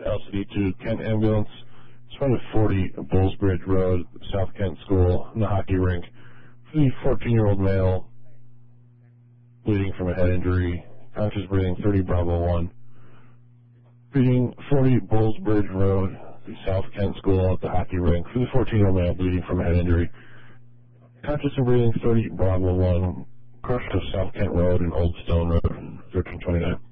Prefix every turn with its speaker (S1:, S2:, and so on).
S1: LCD2 Kent Ambulance. It's from the 40 Bullsbridge Road, South Kent School, in the hockey rink. For the 14-year-old male, bleeding from a head injury, conscious breathing, 30 Bravo 1. Bleeding 40 Bullsbridge Road, the South Kent School at the hockey rink. For the 14-year-old male, bleeding from a head injury, conscious and breathing, 30 Bravo 1. Crushed to South Kent Road and Old Stone Road, 1329.